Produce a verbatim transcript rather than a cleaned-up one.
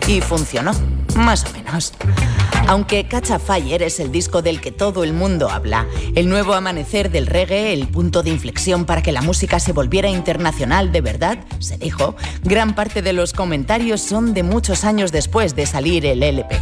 Y funcionó, más o menos. Aunque Catch a Fire es el disco del que todo el mundo habla, el nuevo amanecer del reggae, el punto de inflexión para que la música se volviera internacional de verdad, se dijo, gran parte de los comentarios son de muchos años después de salir el L P.